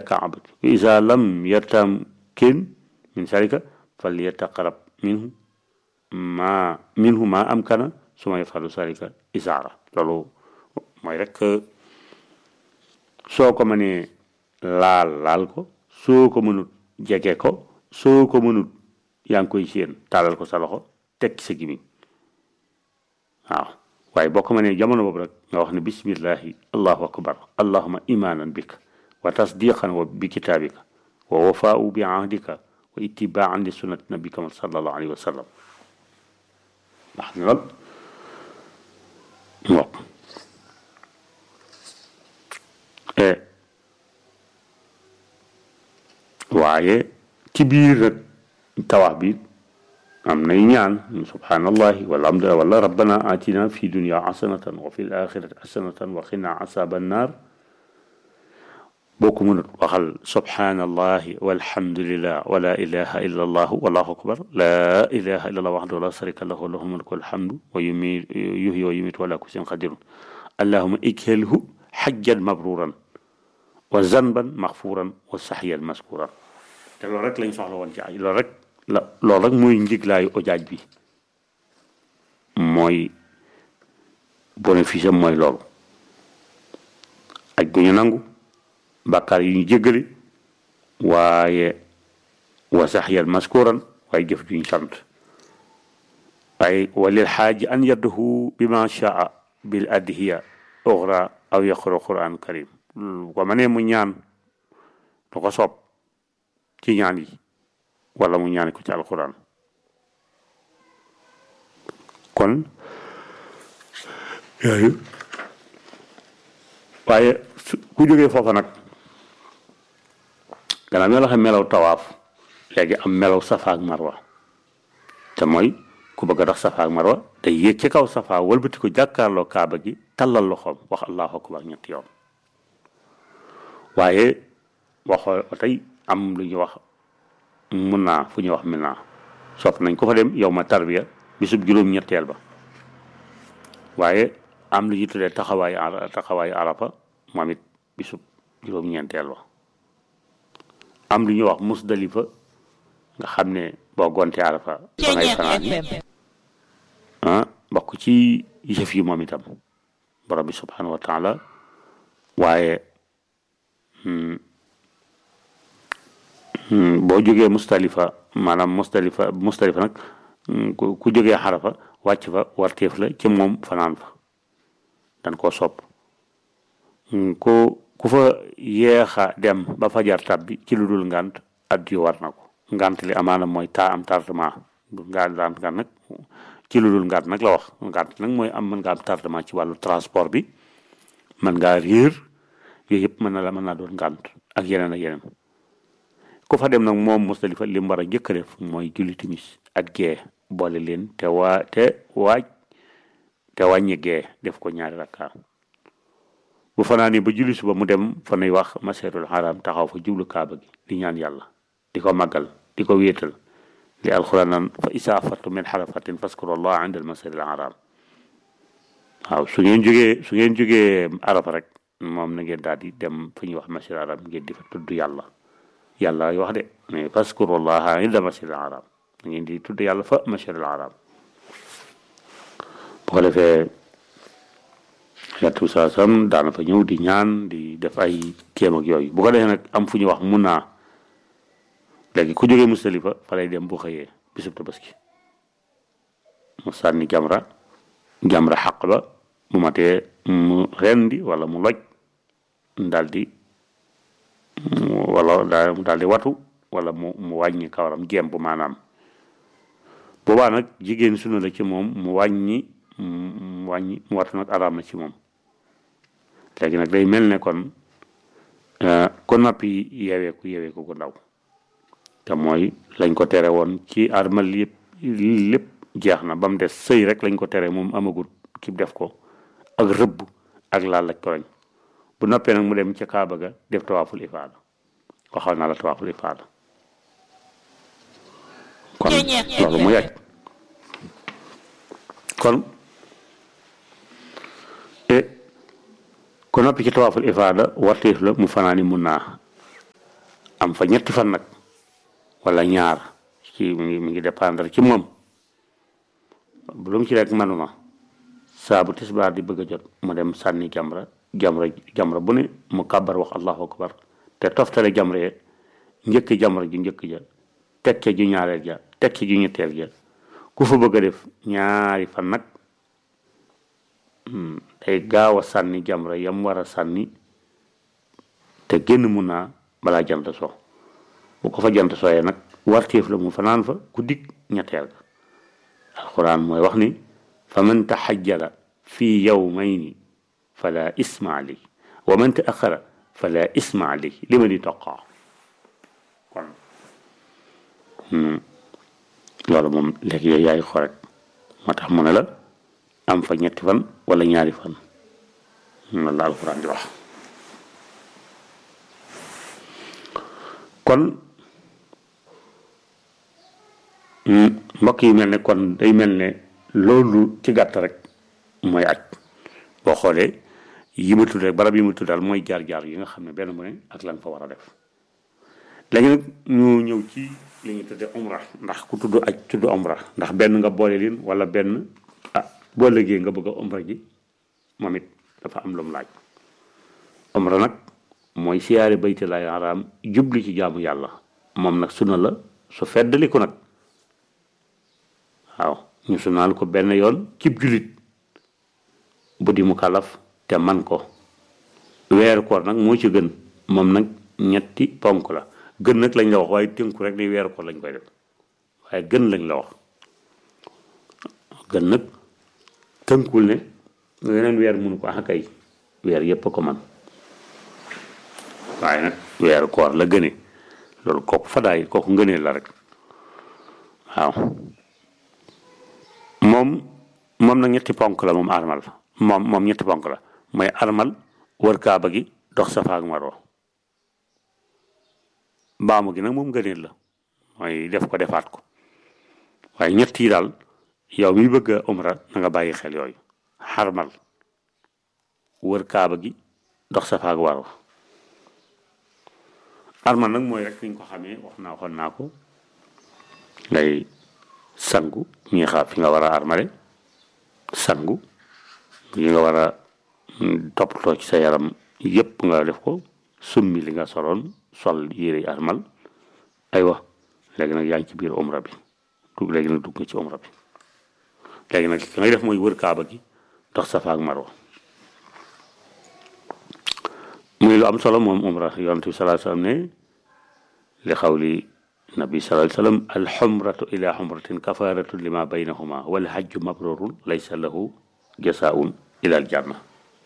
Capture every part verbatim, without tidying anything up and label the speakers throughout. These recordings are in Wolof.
Speaker 1: الكعبة وإذا لم يتمكن من ذلك فليتقرب منه ما منه ما أمكن ثم يفعل ذلك إزارة لولو mooy rek soo ko mënee laal laal ko soo ko mënut jege ko soo ko mënut yaa ngi koy séen taalal ko sa loxo teg ci sa gimiñ waaw waaye boo ko mënee jamono boobu rek nga wax ne bismillahi allahu akbar allahuma imanan bika wa tasdiqan wa bi kitabika wa wafaau bi ahdika wa ittibaan li sunnati nabika sallallahu alayhi wa sallam ndax ne lool mbokk waaye ci biir rek tawax bi am nay ñaan subhanallahi walhamdulillah wala rabbana atina fi dunya hasanatan wa fil akhirati hasanatan wa qina asaban nar boo ko mënut waxal subhanallahi walhamdulillah wala ilaha illa allah wallahu akbar la ilaha illa allah wahdahu la sharika lahu lahul mulku wal hamdu wa yuhyi wa yumiitu wa ala kulli shay'in qadirun allahumma ikhlhu hajjan mabruran wa zanban maghfuran wa sahyan maskuran te loolu rek lañ soxla woon ci aj loolu rek la loolu rek mooy njiglaayu ojaaj bi mooy bénéfice am mooy loolu aj gu ñu nangu bàkkaar yi ñu jéggale waaye wa sahyan maskuran waaye jëf ju ñu sant waaye walil xaaji an yadduhu bi ma shaa bil adhiya uxra aw yaqra quran karim ko ma ne mu ñaan lu ko soob ci ñaan yi wala mu ñaan ko ci alquran kon yooyu waaye ku jógee foofa nag gannaaw ñoo la xam melaw tawaaf léegi am melaw safa ak marwa te mooy ku bëgg a dox safa ak marwa day yéeg ci kaw safa wëlbati ko jàkkaarloo kaaba gi tallal loxoom wax allahu akbar ñetti yoon waaye waxoo tey am lu ñuy wax mun naa fu ñuy wax min naa sopp nañ ko fa dem yow ma tarbiya bisub juróom-ñetteel ba waaye am lu ñuy tuddee taxawaayu taxawaayu arafa moom it bisub juróom-ñeenteel ba am lu ñuy wax musdalifa nga xam ne boo gonte arafa ba ngay fanaan ah bokk ci yëf yi moom itam borom bi subhanahu wa taala waaye boo jógee mustalifa maanaam mustalifa mustalifa nag ku jógee xarafa wàcc fa warteef la ci moom fanaan fa dan koo sopp ku ku fa yeexa dem ba fajar tabbi ci lu dul ngant addu war na ko ngant li amaana mooy taa am tardement ngant ngant ngant nag ci lu dul ngant nag la wax ngant nag mooy am mën nga am tardement ci wàllu transport bi mën ngaa réer yooyu yëpp mën na la mën naa doon ngant ak yeneen ak yeneen ku fa dem nag moom Musdalifa li mu war a njëkk a def mooy julli timis ak gee boole leen te waa te waaj te wàññi gee def ko ñaari rakka bu fanaanee ba julli suba mu dem fa nuy wax masjidul haram taxaw fa jublu kaaba gi di ñaan yàlla di ko màggal di ko wéetal li alxuraan naan fa isaa afartum min xarafatin faskurullah inda al masjidil haram waaw su ngeen jógee su ngeen jógee arafa rek moom na ngeen daal di dem fu ñuy wax masjidil haram ngeen di fa tudd yàlla yàlla wax de mais faskurullaha inda masjidil haram da ngeen di tudd yàlla fa masjidil haram bu ko defee yàttu saa sam daana fa ñëw di ñaan di def ay kéem ak yooyu bu ko defee nag am fu ñuy wax mun naa léegi ku jógee Musdalifa fa lay dem bu xëyee bisub tabaski mu sànni jamra jamra xaq ba bu matee mu rendi wala mu loj daal di wala daal di watu wala mu mu wàññi kawaram jéem bu maanaam boobaa nag jigéen sunu la ci moom mu wàññi mu wàññi mu watu nag araam na ci moom léegi nag day mel ne kon ko noppi yeeweeku yeeweeku gu ndaw te mooy lañ ko tere woon ci armal yëpp lépp jeex na ba mu des sëy rek lañ ko tere moom amagul ki def ko ak rëbb ak laal laj ko lañ bu noppee nag mu dem ca Kaaba ga def tawaaful ifaada waxal naa la tawaaful ifaada kon loolu mu yàgg kon e ko noppi ci tawaaful ifaada warteef la mu fanaani mun naa am fa ñetti fan nag wala ñaar ci mi ngi mi ngi dépendre ci moom bu lu mu ci rek manuma saa bu tisbaar di bëgg a jot mu dem sànni jamra jamra jamra bu ne mu kàbbar wax allahu akbar te toftale jamra ye njëkk jamra ju njëkk ja teg ca ju ñaareel ja teg ca ju ñetteel ja ku fa bëgg a def ñaari fan nag day gaaw a sànni jamra yam war a sànni te génn mun naa balaa jant so bu ko fa jant sooyee nag warteef la mu fanaan fa ku dig ñetteel ga alquran mooy wax ni fa man taxajjala fi yawmayni fala isma ali wa man taaxara fala isma ali li ma di toqaa kon loolu moom léegi yooyu yaay xorek moo tax mu ne la am fa ñetti fan wala ñaari fan loolu la alquran di wax kon mbokk yi mel ne kon day mel ne loolu ci gàtt rek mooy aj boo xoolee yi ma tudd rek barab yi ma tudd daal mooy jaar-jaar yi nga xam ne benn bu ne ak lan fa war a def léegi nag ñu ñëw ci li ñu tudde umra ndax ku tudd aj tudd umra ndax benn nga boole leen wala benn ah boo liggéey nga bëgg a umra ji moom it dafa am lu mu laaj umra nag mooy siyaare baytullahi haram jubli ci jaamu yàlla moom nag sunna la su feddali ko nag waaw ñu sunaal ko benn yoon cib julit bu di mu kalaf te man ko weeru koor nag moo ci gën moom nag ñetti ponk la gën nag lañ la wax waaye tënku rek ni weeru koor lañ koy def waaye gën lañ la wax gën nag tënkul ne yeneen weer mënu ko akay weer yépp ko man waaye nag weeru koor la gëne loolu kooku fadaay kooku ngënee la rek waaw moom moom nag ñetti ponk la moom armal moom moom ñetti ponk la mooy armal wër kaaba gi dox safa ak marwa baamu gi nag moom ngëneel la mooy def ko defaat ko waaye ñett yi daal yow mi bëgg a umra na nga bàyyi xel yooyu armal wër kaaba gi dox safa ak marwa armal nag mooy rek niñ ko xamee wax naa waxoon naa ko ngay sangu ñi xaar fi nga war a armale sangu yi nga war a toppatoo ci sa yaram yépp nga def ko summi li nga soloon sol yére armal aywa léegi nag yaa ngi ci biir umra bi dugg léegi nag dugg nga ci umra bi léegi nag ki ngay def mooy wër kaaba gi dox safa ak marwa muy lu am solo moom umra yonent bi sallallahu alayhi wasallam ne li xawli nabi sallallahu alayhi wasallam alxumratu ila xumratin kafaratun lima baynahuma wal hajju mabrurun laysa lahu jasaun ila aljanna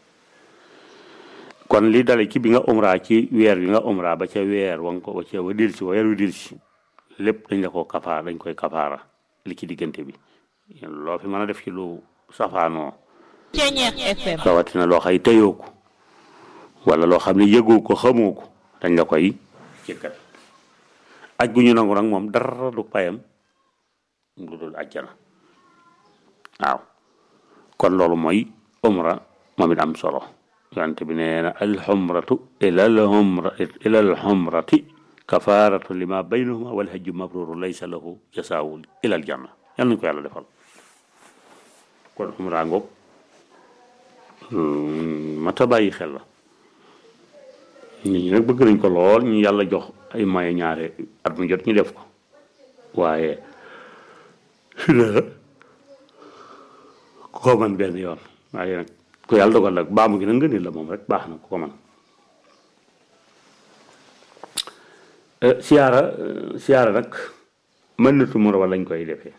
Speaker 1: kon li dale ci bi nga umra ci weer bi nga umra ba ca weer wa nga ko ba ca wa dil si wa weer wi dil si lépp dañ la ko kafaar dañ koy kafaara li ci diggante bi loo fi mën a def ci lu safaanoo rawatina loo xay tëyoo ko wala loo xam ne yëgoo ko xamoo ko dañ la koy jëkkat aj gu ñu nangu nag moom dara du payam lu dul ajjana waaw kon loolu mooy umra moom it am solo yonent bi nee na alxumratu ila alxumra ila alxumrati kafaratu lima baynahuma wal hajju mabruru laysa lahu jasaawun ila aljanna yal nañu ko yàlla defal kon umra ngoog mata bàyyi xel la nit ñi nag bëgg nañ ko lool ñu yàlla jox ay maye ñaare at mu jot ñu def ko waaye su ne ku ko man benn yoon waaye nag ku yàlla dogal nag baamu gi nag ngëneel la moom rek baax na ku ko man siyaara siyaara nag mën na tumura wala lañ koy defee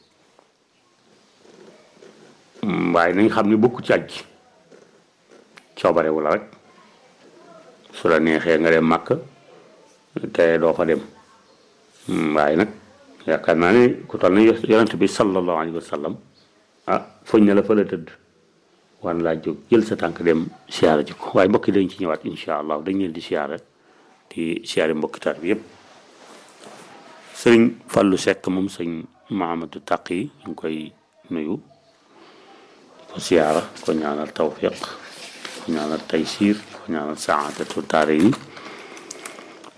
Speaker 1: waaye nañ xam ne bokku ci aj coobare wala rek su la neexee nga dem màkk te doo fa dem waaye nag yaakaar naa ne ku toll na yonent bi sallallahu alayhi wa sallam ah foñ na la fa la tëdd war laa jóg jël sa tànk dem siyaara ji ko waaye mbokki dañ ci ñëwaat insha allah dañ leen di siyaara di siyaare mbokki tar bi yëpp sëriñ Fallu Sekk moom sëñ Mahamadou Taq yi ñu ngi koy nuyu ko siyaara ko ñaanal tawfiq ko ñaanal taysiir ko ñaanal saadatu taare yi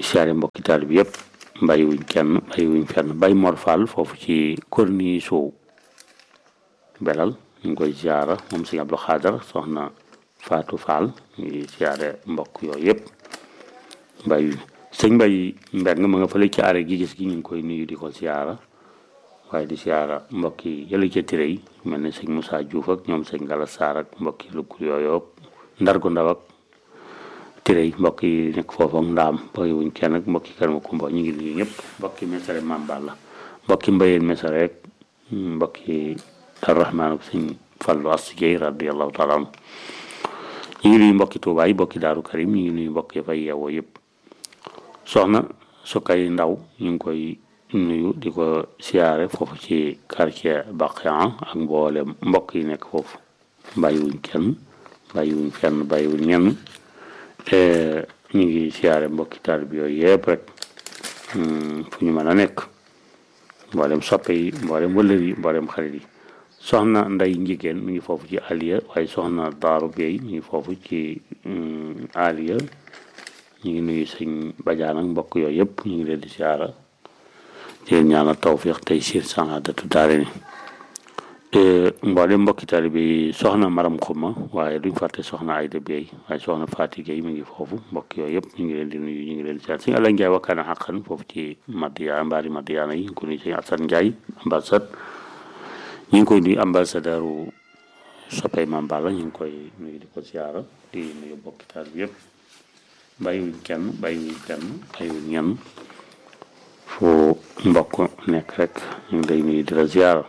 Speaker 1: siyaare mbokki taal bi yëpp bàyyiwuñ kenn bàyyiwuñ fenn Baye Mor Fall foofu ci corniche soow belal ñu ngi koy siyaara moom sëñ Abdou Xaadar soxna Fatou Fall ñu ngi siyaare mbokk yooyu yëpp bàyyi sëñ Mbay Mbeng ma nga fële ci aare gi gis gi ñu ngi koy nuyu di ko siyaara waaye di siyaara mbokk yi yële ca tire yi mel ne sëñ Moussa Diouf ak ñoom sëñ Gala Sarr ak mbokk yi lukkul yooyu ndar gu ndaw ak tire yi mbokk yi nekk foofu ak ndaam bàyyiwuñ kenn ak mbokk yi kër ma kumba ñu ngi nuyu ñëpp mbokk yi mesare Mambal la mbokk yi mbayeen mesare rek mbokk yi Arrahmaan ak sëñ Fallu Astu Jeey radiyallahu taala anhu ñu ngi nuyu mbokki Tuubaa yi mbokki Daaru Karim ñu ngi nuyu mbokk yi fay yeewoo yëpp soxna Sukay Ndaw ñu ngi koy nuyu di ko siyaare foofu ci quartier Baqiyan ak mboolem mbokk yi nekk foofu bàyyiwuñ kenn bàyyiwuñ fenn bàyyiwuñ ñenn ñu ngi siyaare mbokki taalibe yooyu yëpp rek fu ñu mën a nekk mboolem soppe yi mboolem wëllër yi mboolem xarit yi soxna Nday Njigéen mi ngi foofu ci Aliya waaye soxna Daaru Bey mi ngi foofu ci Aliya ñu ngi nuyu sëñ Badiane ak mbokk yooyu yëpp ñu ngi leen di siyaara di leen ñaanal tawfiq tey siir saadatu daare ni mboolem mbokki taalibe yi soxna Maram Xuma waaye duñ fàtte soxna Ayda Bey waaye soxna Faati Gey mi ngi foofu mbokk yooyu yëpp ñu ngi leen di nuyu ñu ngi leen di siyaara sëñ Alla Njaay wakkaana xaqan foofu ci Madiya mbaari Madiyaana yi ñu ngi ko nuyu sëñ Asan Njaay ambassade ñu ngi koy nuyu ambassadeur u soppey Mame Balla ñu ngi koy nuyu di ko siyaara di nuyu mbokki taalibe yëpp bàyyiwuñ kenn bàyyiwuñ kenn bàyyiwuñ ñenn foo mbokk nekk rek ñu ngi lay nuyu di la ziara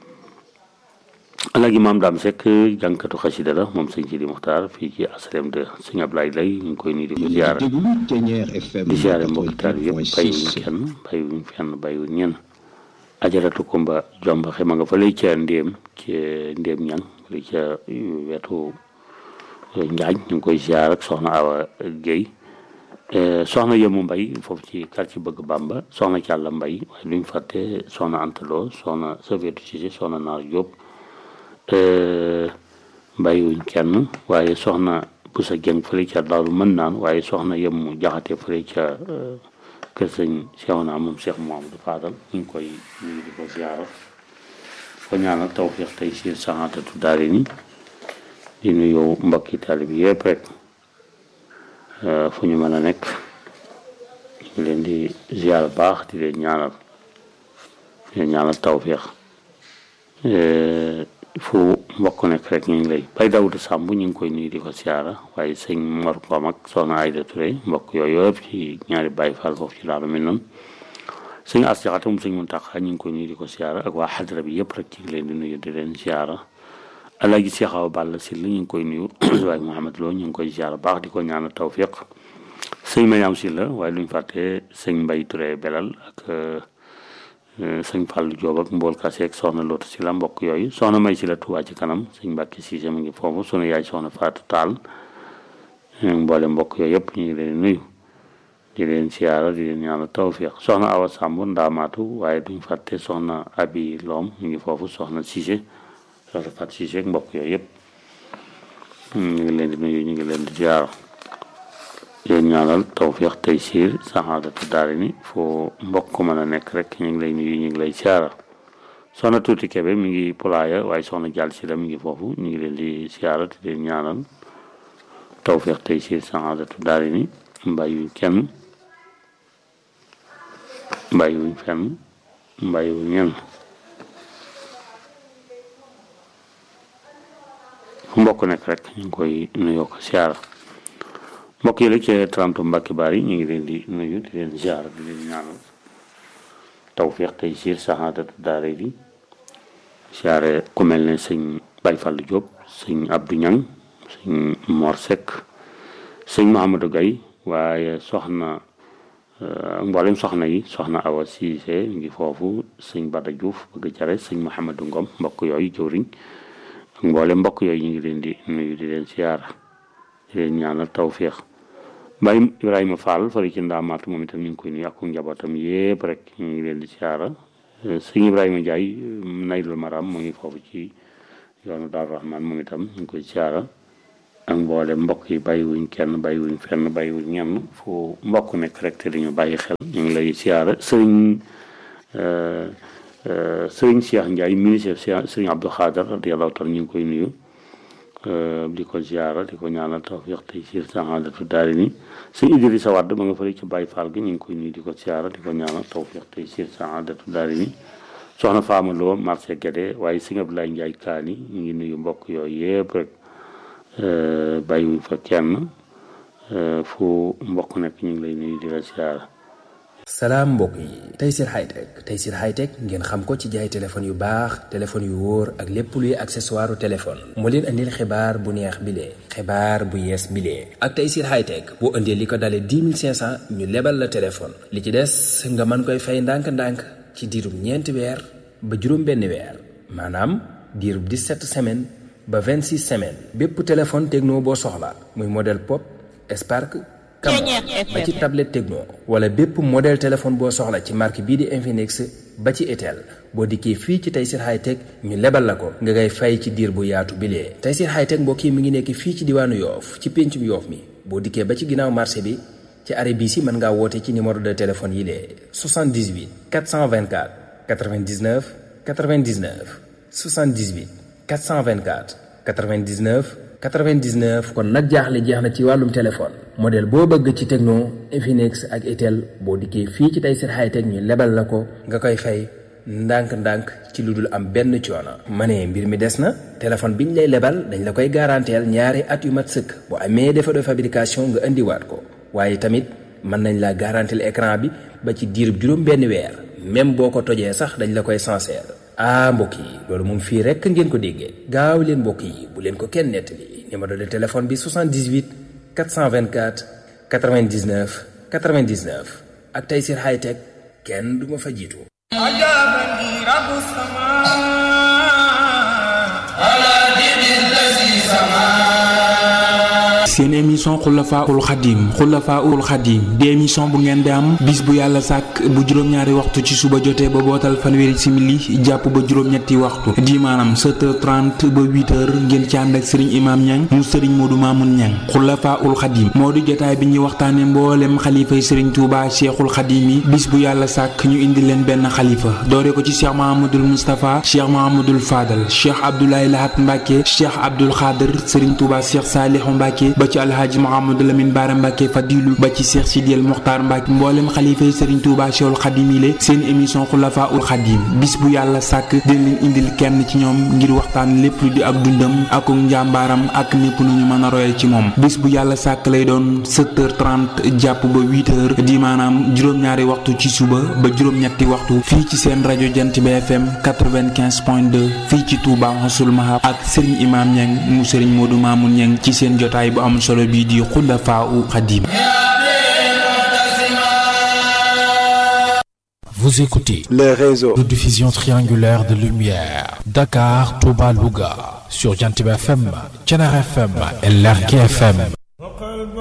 Speaker 1: alagi maam daam sekk jànkatu xasida la moom sëñ Sidi Muxtaar fii ci asalem de sëñ Ablaye lay ñu ngi koy nuyu di ko ziara di ziare mbokki taal yëpp bàyyiwuñ kenn bàyyiwuñ fenn bàyyiwuñ ñenn ajaratu Kumba Jomba xe ma nga fa lay ca ndéem ci ndéem ñang li ca wetu Njaañ ñu ngi koy ziar ak soxna Awa Guèye soxna Yemu Mbay foofu ci quartier Bëgg Bamba soxna Càlla Mbay waaye luñ fàtte soxna Antaloo soxna Safeetu Cissé soxna Naar Diop bàyyiwuñ kenn waaye soxna Busa Jeng fële ca Daaru mën naan waaye soxna Yemu Jaxate fële ca kër sëñ Seexuna moom Cheikh Mouhamadou Fadal ñu ngi koy nuyu di ko ziar ko ñaanal tawfiq tey siir saxaatatu daari ni di nuyu mbokki taalibe bi yëpp rek fu ñu mën a nekk ñu leen di ziar baax di leen ñaanal di leen ñaanal tawfiq fu mbokk nekk rek ñu ngi lay Bay Dawuda Sàmb ñu ngi koy nuyu di ko ziara waaye sëñ Mor Ngom ak soxna Ayda Touré mbokk yooyu yëpp ci ñaari Baay Faal foofu ci Daaru Minam sëñ As Jaxate moom sëñ Muntaxa ñu ngi koy nuyu di ko ziara ak waa xadra bi yëpp rek ci ngi leen di nuyu di leen ziara Alaaji Seex Awa Balla Syll ñu ngi koy nuyu waaye Mouhamed Lo ñu ngi koy ziara baax di ko ñaanal tawfiq sëñ Mariam Syll waaye luñ fàtte sëñ Mbay Touré belal ak sëñ Fallou Diop ak mbool kase ak soxna Loota Sylla mbokk yooyu soxna May Sylla Touba ci kanam sëñ Mbàkke Siise mu ngi foofu sunu yaay soxna Fatou Tall mboole mbokk yooyu yëpp ñu ngi leen nuyu di leen siyaara di leen ñaanal tawfiq soxna Awa Samb ndaamaatu waaye duñ fàtte soxna Abi Loom mu ngi foofu soxna Siise soxna Fatou Siise ak mbokk yooyu yëpp ñu ngi leen di nuyu ñu ngi leen di siyaara leen ñaanal tawfiq tey siir saxaadatu daari ni foo mbokk mën a nekk rek ñu ngi lay nuyu ñu ngi lay siyaara soxna Tuuti Kebe mi ngi Pulaaya waaye soxna Jàll Si la mi ngi foofu ñu ngi leen di siyaara di leen ñaanal tawfiq tey siir saxaadatu daari ni bàyyiwuñ kenn bàyyiwuñ fenn bàyyiwuñ ñenn fu mbokk nekk rek ñu ngi koy nuyoo ko siyaara mbokk yi la ci trente Mbàkke Bari ñu ngi leen di nuyu di leen ziar di leen ñaanal tawfiq tey siir saxaadatu daare di ziare ku mel ne sëñ Baye Fall Diop sëñ Abdou Ñang sëñ Mor Seck sëñ Mahamadou Gaye waaye soxna mboolem soxna yi soxna Awa Siise mi ngi foofu sëñ Bada Diouf bëgg jare sëñ Mouhamadou Ngom mbokk yooyu jëwriñ ak mboolem mbokk yooyu ñu ngi leen di nuyu di leen ziar di leen ñaanal tawfiq Baye Ibrahima Fall fari ci ndaamaatu moom itam ñu ngi koy nuyu ak njabootam yépp rek ñu ngi leen di siyaara sëñ Ibrahima Ndiaye Naylul Maram mu ngi foofu ci yoonu Daaru Rahman moom itam ñu ngi koy siyaara ak mboole mbokk yi bàyyiwuñ kenn bàyyiwuñ fenn bàyyiwuñ ñenn fu mbokk nekk rek te dañu bàyyi xel ñu ngi lay siyaara sëriñ sëriñ Cheikh Ndiaye ministre sëriñ Abdou Khader radiyallahu taala ñu ngi koy nuyu di ko siyaara di ko ñaanal tawfiq tey siir saadatu daari ni sëriñ Idrissa Wade ba nga fële ci Baye Fall gi ñu ngi koy nuyu di ko siyaara di ko ñaanal tawfiq tey siir saadatu daari ni soxna Fama Lo marché Guédé waaye sëriñ Abdoulaye Ndiaye Kaani ñu ngi nuyu mbokk yooyu yëpp rek bàyyiwuñ fa kenn fu mbokk nekk ñu ngi lay nuyu di la siyaara.
Speaker 2: salaam mbokk yi Tayssir Hightech Tayssir Hightech ngeen xam ko ci jaay téléphone yu baax téléphone yu wóor ak lépp luy accessoire téléphone moo leen andil xibaar bu neex bile xibaar bu yees bile ak Tayssir Hightech boo indee li ko dalee dix mille cinq cent ñu lebal la téléphone li ci des nga mën koy fay ndànk-ndànk ci diirub ñeenti weer ba juróom benn weer maanaam diirub dix-sept semaines ba vingt-six semaines bépp téléphone Tecno boo soxla muy modèle Pop Spark Camon ba ci tablette Tecno wala bépp modèle téléphone boo soxla ci marque bii di Infinix ba ci Itel boo dikkee fii ci Tayssir Hightech ñu lebal la ko nga ngay fay ci diir bu yaatu bilee Tayssir Hightech mbokk yi mi ngi nekk fii ci diwaanu Yoof ci péncum Yoof mi boo dikkee ba ci ginnaaw marché bi ci arrêt bii si mën ngaa woote ci numéro de téléphone yi lee soixante-dix-huit quatre cent vingt-quatre quatre-vingt-dix-neuf quatre-vingt-dix-neuf soixante-dix-huit quatre cent vingt-quatre quatre-vingt-dix-neuf quatre-vingt-dix-neuf kon nag jaaxle jeex na ci wàllum téléphone modèle boo bëgg ci Tecno Infinix ak Itel boo dikkee fii ci Tayssir Hightech ñu lebal la ko nga koy fay ndànk-ndànk ci lu dul am benn coono. ma ne mbir mi des na téléphone biñ lay lebal dañ la koy garanteel ñaari at yu mat sëkk bu amee défaut de fabrication nga indiwaat ko waaye tamit mën nañ laa garanteel écran bi ba ci diirub juróom benn weer même boo ko tojee sax dañ la koy sincère. ah mbokk yi loolu moom fii rekk ngeen ko déggee gaaw leen mbokk yi bu leen ko kenn nettali numéro de téléphone bi soixante-dix-huit quatre cent vingt-quatre quatre-vingt-dix-neuf quatre-vingt-dix-neuf ak Tayssir Hightech kenn du ma fa jiitu.
Speaker 3: seen émission Xulafaa'ul Xadim Xulafaa'ul Xadim di émission bu ngeen di am bis bu yàlla sàkk bu juróom-ñaari waxtu ci suba jotee ba bootal fanweeri simili jàpp ba juróom-ñetti waxtu di maanaam sept heures trente ba huit heures ngeen ci ànd ak Serigne Imam Niang mu Serigne Modou Mamoun Niang Xulafaa'ul Xadim moo di jotaay bi ñuy waxtaane mboolem xalifay Serigne Touba Cheikhul Xadim yi bis bu yàlla sàkk ñu indi leen benn xalifa doore ko ci Cheikh Mahamadul Moustapha Cheikh Mahamadul Fadal Cheikh Abdoulaye Lahat Mbacke Cheikh Abdoul Khader Serigne Touba Cheikh Salihu Mbacke ci alhaaji Mouhamadou Lamine Bara Mbacke Fadilu ba ci Cheikh Sidiel Mokhtar Mbacke mboolem xalifa yi Serigne Touba Cheikhul Khadim yi seen émission Xulafaa'ul Khadim bis bu yàlla sàkk dina leen indil kenn ci ñoom ngir waxtaan lépp lu di ak dundam ak njàmbaaram ak népp nu ñu mën a royal ci moom bis bu yàlla sàkk lay doon sept heures trente jàpp ba huit heures di maanaam juróom-ñaari waxtu ci suba ba juróom-ñetti waxtu fii ci seen rajo Jant bi F M quatre-vingt-quinze point deux fii ci Touba Xossul Mahab ak Serigne Imam Niang mu Serigne Modou Mamoun Niang ci seen jotaay bu am solo bii di Xulafaa'ul Xadim.
Speaker 4: Vous écoutez les réseaux de diffusion triangulaire de lumière Dakar, Touba, Louga sur Jant bi F M, Thiénaba F M et Lergui F M.